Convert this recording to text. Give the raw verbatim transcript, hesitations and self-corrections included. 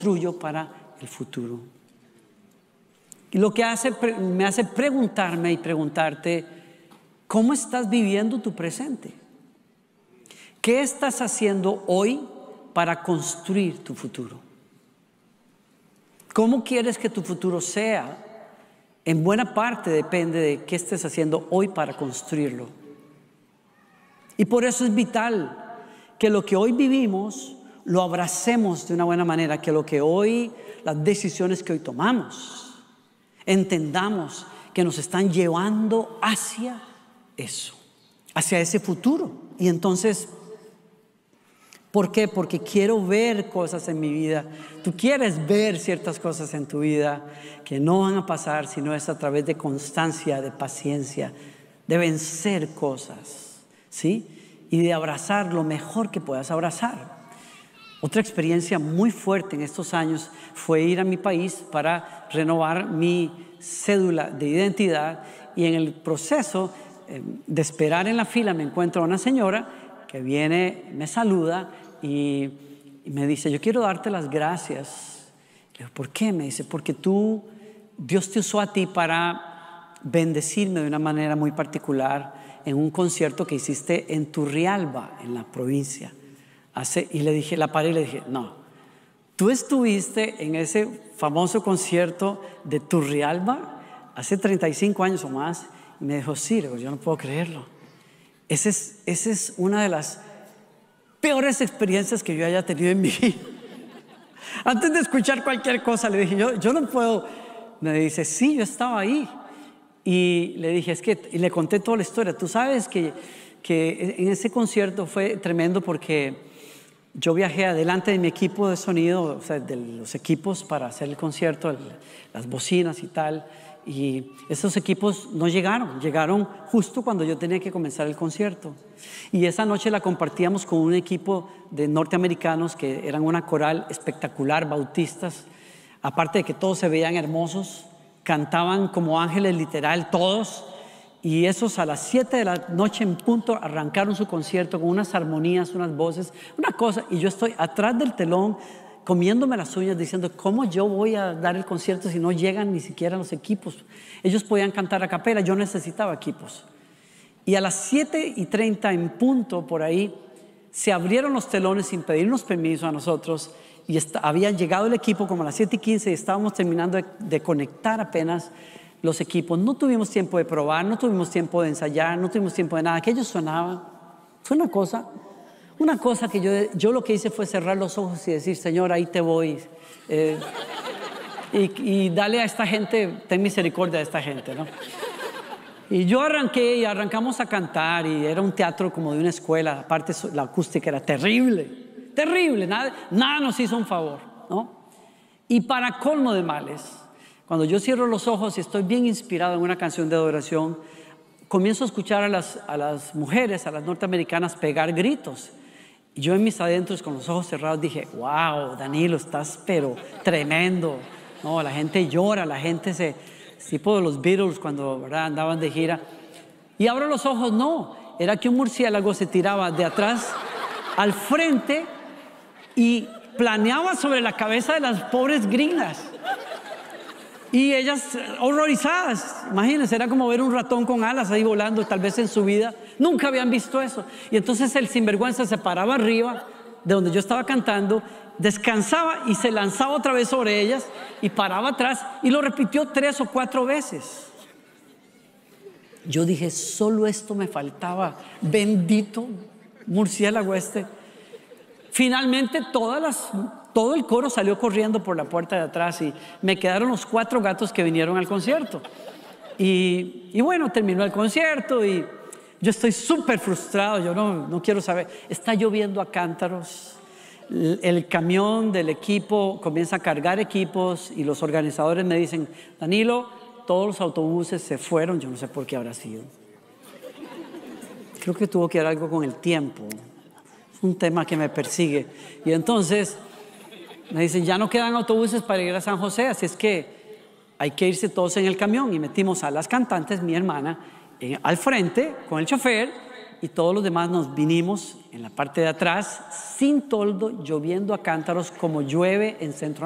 construyo para el futuro. Y lo que hace, me hace preguntarme y preguntarte, ¿cómo estás viviendo tu presente? ¿Qué estás haciendo hoy para construir tu futuro? ¿Cómo quieres que tu futuro sea? En buena parte depende de qué estés haciendo hoy para construirlo. Y por eso es vital que lo que hoy vivimos lo abracemos de una buena manera, que lo que hoy, las decisiones que hoy tomamos, entendamos que nos están llevando hacia eso, hacia ese futuro. Y entonces, ¿por qué? Porque quiero ver cosas en mi vida. Tú quieres ver ciertas cosas en tu vida que no van a pasar, sino es a través de constancia, de paciencia, de vencer cosas, ¿sí? Y de abrazar lo mejor que puedas abrazar. Otra experiencia muy fuerte en estos años fue ir a mi país para renovar mi cédula de identidad, y en el proceso eh, de esperar en la fila me encuentro a una señora que viene, me saluda y, y me dice: yo quiero darte las gracias. Le digo: ¿por qué? Me dice: porque tú, Dios te usó a ti para bendecirme de una manera muy particular en un concierto que hiciste en Turrialba, en la provincia. Hace, y le dije, la paré y le dije: no, tú estuviste en ese famoso concierto de Turrialba hace treinta y cinco años o más. Y me dijo: sí. Le digo: yo no puedo creerlo. Esa es, esa es una de las peores experiencias que yo haya tenido en mi vida. Antes de escuchar cualquier cosa le dije: yo, yo no puedo. Me dice: sí, yo estaba ahí. Y le dije: es que, y le conté toda la historia. Tú sabes que, que en ese concierto fue tremendo porque yo viajé adelante de mi equipo de sonido, o sea, de los equipos para hacer el concierto, el, las bocinas y tal. Y esos equipos no llegaron, llegaron justo cuando yo tenía que comenzar el concierto. Y esa noche la compartíamos con un equipo de norteamericanos que eran una coral espectacular, bautistas. Aparte de que todos se veían hermosos, cantaban como ángeles literal todos. Y esos a las siete de la noche en punto arrancaron su concierto con unas armonías, unas voces, una cosa. Y yo estoy atrás del telón comiéndome las uñas diciendo: ¿cómo yo voy a dar el concierto si no llegan ni siquiera los equipos? Ellos podían cantar a capela, yo necesitaba equipos. Y a las siete y treinta en punto por ahí se abrieron los telones sin pedirnos permiso a nosotros. Y está, había llegado el equipo como a las siete y quince y estábamos terminando de, de conectar apenas los equipos. No tuvimos tiempo de probar, no tuvimos tiempo de ensayar, no tuvimos tiempo de nada. Aquello sonaba. Fue una cosa, una cosa que yo, yo lo que hice fue cerrar los ojos y decir: Señor, ahí te voy. Eh, y, y dale a esta gente, ten misericordia de esta gente, ¿no? Y yo arranqué y arrancamos a cantar, y era un teatro como de una escuela. Aparte la acústica era terrible, terrible. Nada, nada nos hizo un favor, ¿no? Y para colmo de males, cuando yo cierro los ojos y estoy bien inspirado en una canción de adoración, comienzo a escuchar a las, a las mujeres, a las norteamericanas pegar gritos. Y yo en mis adentros, con los ojos cerrados, dije: wow, Danilo, estás pero tremendo. No, la gente llora, la gente se... tipo de los Beatles cuando, ¿verdad?, andaban de gira. Y abro los ojos, no, era que un murciélago se tiraba de atrás al frente y planeaba sobre la cabeza de las pobres gringas. Y ellas horrorizadas, imagínense, era como ver un ratón con alas ahí volando. Tal vez en su vida nunca habían visto eso. Y entonces el sinvergüenza se paraba arriba de donde yo estaba cantando, descansaba y se lanzaba otra vez sobre ellas y paraba atrás, y lo repitió tres o cuatro veces. Yo dije: solo esto me faltaba, bendito murciélago este. Finalmente todas las... todo el coro salió corriendo por la puerta de atrás, y me quedaron los cuatro gatos que vinieron al concierto. Y, y bueno, terminó el concierto y yo estoy súper frustrado. Yo no, no quiero saber. Está lloviendo a cántaros. El, el camión del equipo comienza a cargar equipos y los organizadores me dicen: Danilo, todos los autobuses se fueron. Yo no sé por qué habrá sido. Creo que tuvo que ver algo con el tiempo. Es un tema que me persigue. Y entonces me dicen: ya no quedan autobuses para ir a San José, así es que hay que irse todos en el camión. Y metimos a las cantantes, mi hermana, eh, al frente con el chofer, y todos los demás nos vinimos en la parte de atrás, sin toldo, lloviendo a cántaros como llueve en Centro